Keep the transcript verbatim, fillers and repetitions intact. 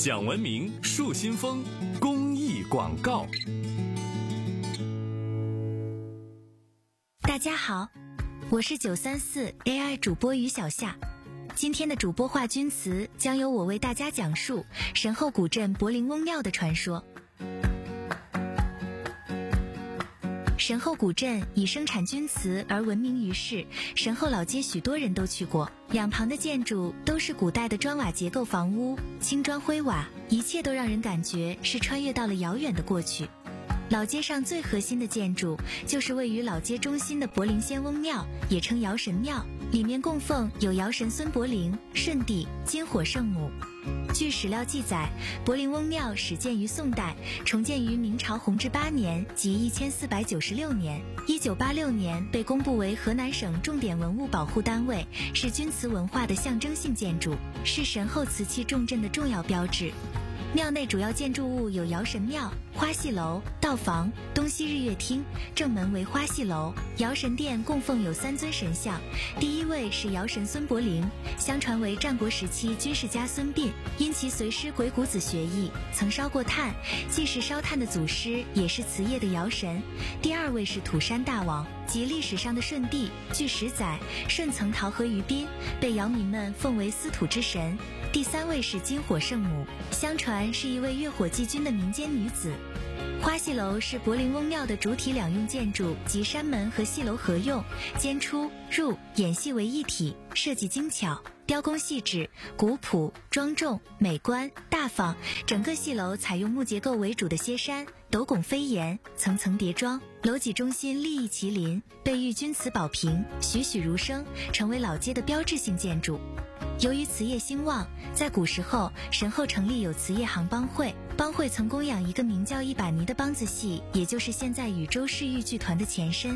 享文明树新风公益广告。 大家好，我是九三四 A I 主播于小夏。今天的主播话钧词将由我为大家讲述神后古镇柏林翁庙的传说。神后古镇以生产钧瓷而闻名于世，神后老街许多人都去过，两旁的建筑都是古代的砖瓦结构房屋，青砖灰瓦，一切都让人感觉是穿越到了遥远的过去。老街上最核心的建筑就是位于老街中心的柏林仙翁庙，也称尧神庙，里面供奉有尧神孙伯龄、舜帝、金火圣母。据史料记载，柏林翁庙始建于宋代，重建于明朝弘治八年即一千四百九十六年，一九八六年被公布为河南省重点文物保护单位，是钧瓷文化的象征性建筑，是神后瓷器重镇的重要标志。庙内主要建筑物有尧神庙、花戏楼、道房、东西日月厅，正门为花戏楼。尧神殿供奉有三尊神像，第一位是尧神孙伯龄，相传为战国时期军事家孙膑，因其随师鬼谷子学艺，曾烧过炭，既是烧炭的祖师，也是瓷业的尧神。第二位是土山大王，即历史上的舜帝，据史载，舜曾逃河于滨，被尧民们奉为司土之神。第三位是金火圣母，相传是一位月火祭君的民间女子。花戏楼是柏林翁庙的主体两用建筑，即山门和戏楼合用，间出入演戏为一体，设计精巧，雕工细致，古朴庄重美观大方。整个戏楼采用木结构为主的歇山，斗拱飞檐，层层叠庄，楼脊中心立一麒麟，被玉钧瓷宝瓶，栩栩如生，成为老街的标志性建筑。由于瓷业兴旺，在古时候神后成立有瓷业行帮会，帮会曾供养一个名叫一把泥的梆子戏，也就是现在禹州市豫剧团的前身。